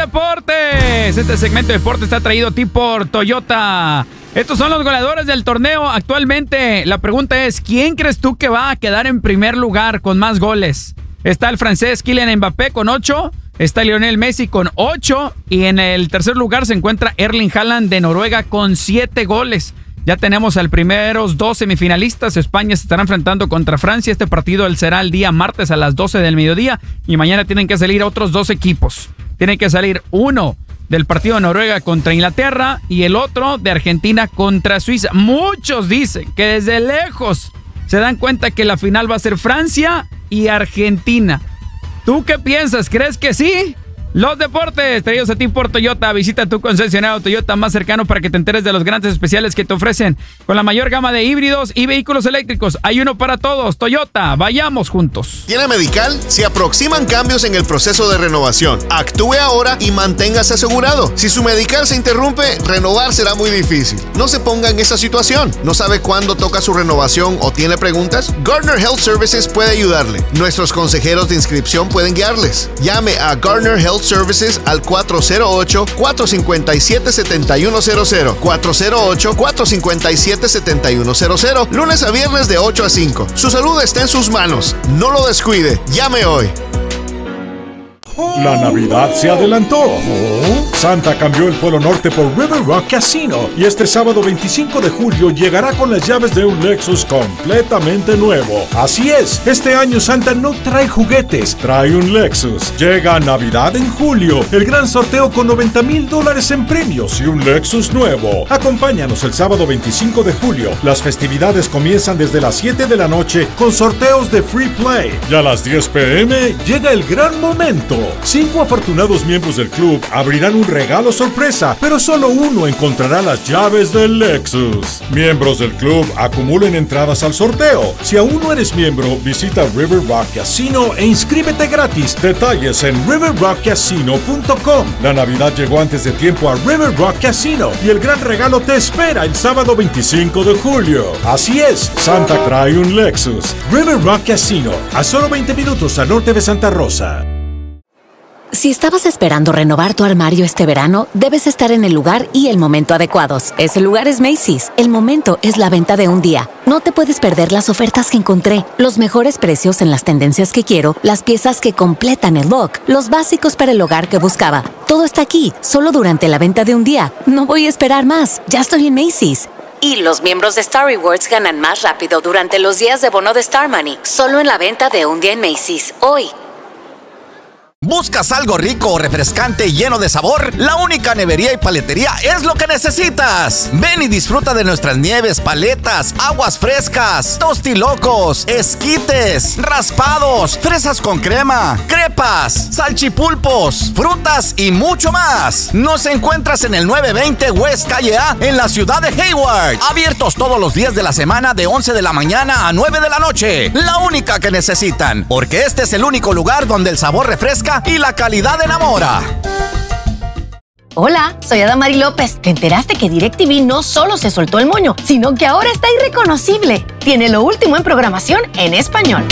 deportes. Este segmento de deportes está traído a ti por Toyota. Estos son los goleadores del torneo actualmente. La pregunta es, ¿quién crees tú que va a quedar en primer lugar con más goles? Está el francés Kylian Mbappé con 8, está Lionel Messi con 8 y en el tercer lugar se encuentra Erling Haaland de Noruega con 7 goles. Ya tenemos al primeros 2 semifinalistas. España se estará enfrentando contra Francia. Este partido será el día martes a las 12 del mediodía y mañana tienen que salir otros 2 equipos. Tiene que salir uno del partido de Noruega contra Inglaterra y el otro de Argentina contra Suiza. Muchos dicen que desde lejos se dan cuenta que la final va a ser Francia y Argentina. ¿Tú qué piensas? ¿Crees que sí? Los deportes, traídos a ti por Toyota. Visita tu concesionario Toyota más cercano para que te enteres de los grandes especiales que te ofrecen. Con la mayor gama de híbridos y vehículos eléctricos, hay uno para todos. Toyota, vayamos juntos. ¿Tiene medical? Se aproximan cambios en el proceso de renovación. Actúe ahora y manténgase asegurado. Si su medical se interrumpe, renovar será muy difícil. No se ponga en esa situación. ¿No sabe cuándo toca su renovación o tiene preguntas? Gardner Health Services puede ayudarle. Nuestros consejeros de inscripción pueden guiarles. Llame a Gardner Health Services al 408-457-7100. 408-457-7100. Lunes a viernes de 8 a 5. Su salud está en sus manos. No lo descuide. Llame hoy. La Navidad se adelantó. Santa cambió el Polo Norte por River Rock Casino y este sábado 25 de julio llegará con las llaves de un Lexus completamente nuevo. Así es, este año Santa no trae juguetes, trae un Lexus. Llega Navidad en julio, el gran sorteo con $90,000 en premios y un Lexus nuevo. Acompáñanos el sábado 25 de julio. Las festividades comienzan desde las 7 de la noche con sorteos de Free Play. Y a las 10 p.m. llega el gran momento. 5 afortunados miembros del club abrirán un regalo sorpresa, pero solo uno encontrará las llaves del Lexus. Miembros del club acumulen entradas al sorteo. Si aún no eres miembro, visita River Rock Casino e inscríbete gratis. Detalles en riverrockcasino.com. La Navidad llegó antes de tiempo a River Rock Casino y el gran regalo te espera el sábado 25 de julio. Así es, Santa trae un Lexus. River Rock Casino, a solo 20 minutos al norte de Santa Rosa. Si estabas esperando renovar tu armario este verano, debes estar en el lugar y el momento adecuados. Ese lugar es Macy's. El momento es la venta de un día. No te puedes perder las ofertas que encontré, los mejores precios en las tendencias que quiero, las piezas que completan el look, los básicos para el hogar que buscaba. Todo está aquí, solo durante la venta de un día. No voy a esperar más. Ya estoy en Macy's. Y los miembros de Star Rewards ganan más rápido durante los días de bono de Star Money. Solo en la venta de un día en Macy's. Hoy. ¿Buscas algo rico, refrescante y lleno de sabor? La única nevería y paletería es lo que necesitas. Ven y disfruta de nuestras nieves, paletas, aguas frescas, tostilocos, esquites, raspados, fresas con crema, crepas, salchipulpos, frutas y mucho más. Nos encuentras en el 920 West Calle A en la ciudad de Hayward. Abiertos todos los días de la semana de 11 de la mañana a 9 de la noche. La única que necesitan, porque este es el único lugar donde el sabor refresca y la calidad enamora. Hola, soy Adamari López. ¿Te enteraste que DirecTV no solo se soltó el moño, sino que ahora está irreconocible? Tiene lo último en programación en español.